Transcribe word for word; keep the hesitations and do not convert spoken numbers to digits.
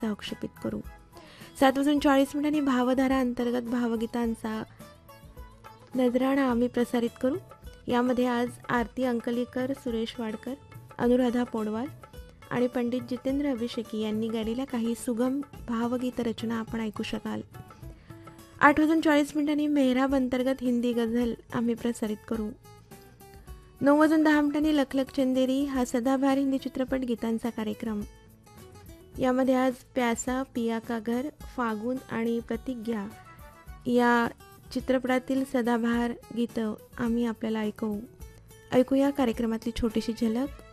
अक्षेपित करू. सात वाजून चाळीस मिनिटांनी भावधारा अंतर्गत भावगीतांचा नजराणा आम्ही प्रसारित करू. यामध्ये आज आरती अंकलीकर, सुरेश वाडकर, अनुराधा पोडवाल आणि पंडित जितेंद्र अभिषेकी यांनी गायलेल्या काही सुगम भावगीत रचना आपण ऐकू शकाल. आठ वाजून चाळीस मिनिटांनी मेहराब अंतर्गत हिंदी गझल आम्ही प्रसारित करू. नऊ वाजून दहा मिनिटांनी लखलख चंदेरी हा सदाबहार हिंदी चित्रपट गीतांचा कार्यक्रम. यामध्ये आज प्यासा, पिया का घर, फागुन आणि प्रतिज्ञा या चित्रपटातील सदाबहार गीतं आम्ही आपल्याला ऐकवू. ऐकूया कार्यक्रमातली छोटीशी झलक.